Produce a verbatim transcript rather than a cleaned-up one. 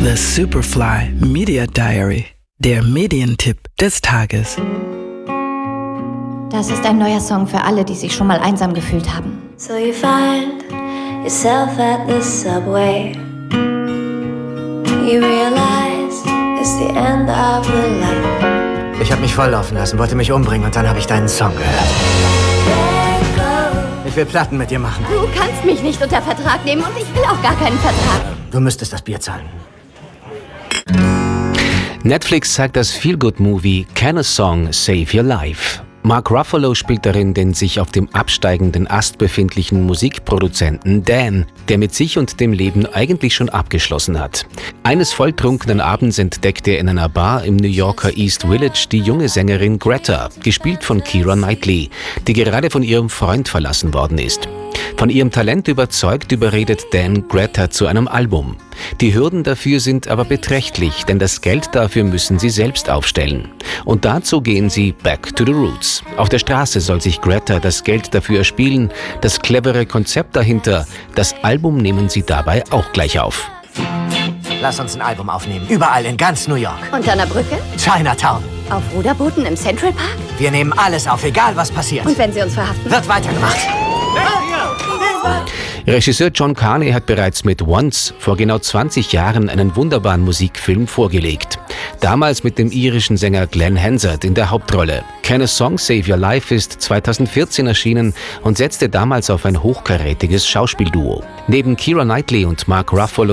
The Superfly Media Diary, der Medientipp des Tages. Das ist ein neuer Song für alle, die sich schon mal einsam gefühlt haben. So you find yourself at the subway. You realize it's the end of the light. Ich habe mich volllaufen lassen, wollte mich umbringen und dann habe ich deinen Song gehört. Ich will Platten mit dir machen. Du kannst mich nicht unter Vertrag nehmen und ich will auch gar keinen Vertrag. Du müsstest das Bier zahlen. Netflix zeigt das Feel-Good-Movie Can a Song Save Your Life? Mark Ruffalo spielt darin den sich auf dem absteigenden Ast befindlichen Musikproduzenten Dan, der mit sich und dem Leben eigentlich schon abgeschlossen hat. Eines volltrunkenen Abends entdeckt er in einer Bar im New Yorker East Village die junge Sängerin Greta, gespielt von Keira Knightley, die gerade von ihrem Freund verlassen worden ist. Von ihrem Talent überzeugt, überredet Dan Greta zu einem Album. Die Hürden dafür sind aber beträchtlich, denn das Geld dafür müssen sie selbst aufstellen. Und dazu gehen sie back to the roots. Auf der Straße soll sich Greta das Geld dafür erspielen. Das clevere Konzept dahinter, das Album nehmen sie dabei auch gleich auf. Lass uns ein Album aufnehmen. Überall in ganz New York. Unter einer Brücke? Chinatown. Auf Ruderbooten im Central Park? Wir nehmen alles auf, egal was passiert. Und wenn sie uns verhaften? Wird weitergemacht. Regisseur John Carney hat bereits mit Once vor genau zwanzig Jahren einen wunderbaren Musikfilm vorgelegt. Damals mit dem irischen Sänger Glenn Hansard in der Hauptrolle. Can a Song Save Your Life ist zweitausendvierzehn erschienen und setzte damals auf ein hochkarätiges Schauspielduo. Neben Keira Knightley und Mark Ruffalo